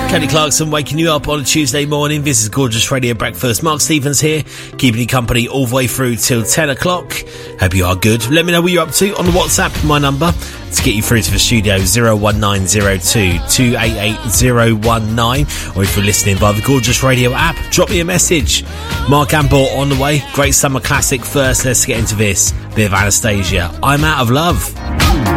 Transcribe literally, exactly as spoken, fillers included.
Kelly Clarkson waking you up on a Tuesday morning. This is Gorgeous Radio Breakfast. Mark Stevens here, keeping you company all the way through till ten o'clock. Hope you are good. Let me know what you're up to on the WhatsApp. My number to get you through to the studio, zero one nine zero two two eight eight zero one nine. Or if you're listening via the Gorgeous Radio app, drop me a message. Mark Amble on the way. Great summer classic first. Let's get into this. Bit of Anastasia. I'm Out of Love.